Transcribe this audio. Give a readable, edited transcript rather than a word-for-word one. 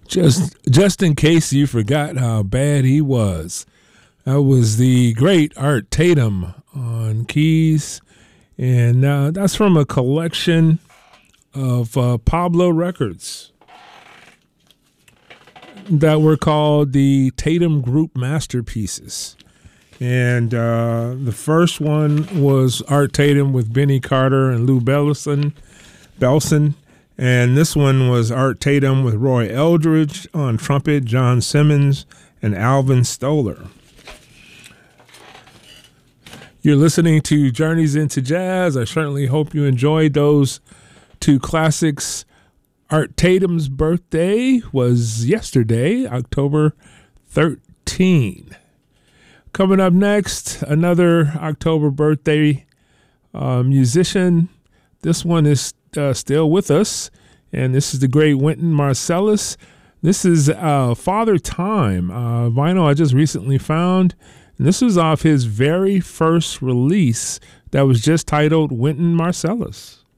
Just in case you forgot how bad he was, that was the great Art Tatum on keys, and that's from a collection of Pablo records that were called the Tatum Group Masterpieces. And the first one was Art Tatum with Benny Carter and Lou Belson. And this one was Art Tatum with Roy Eldridge on trumpet, John Simmons, and Alvin Stoller. You're listening to Journeys into Jazz. I certainly hope you enjoyed those two classics. Art Tatum's birthday was yesterday, October 13. Coming up next, another October birthday musician. This one is still with us, and this is the great Wynton Marsalis. This is Father Time, vinyl I just recently found, and this was off his very first release that was just titled Wynton Marsalis.